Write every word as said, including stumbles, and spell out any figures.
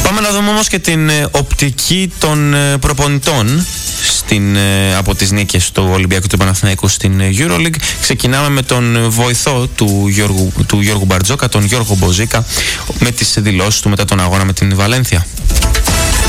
Πάμε να δούμε όμως και την ε, οπτική των ε, προπονητών στην, ε, από τις νίκες του Ολυμπιακού του Παναθηναϊκού στην ε, EuroLeague. Ξεκινάμε με τον βοηθό του Γιώργου, του Γιώργου Μπαρτζόκα, τον Γιώργο Μποζίκα, με τις δηλώσεις του μετά τον αγώνα με την Βαλένθια.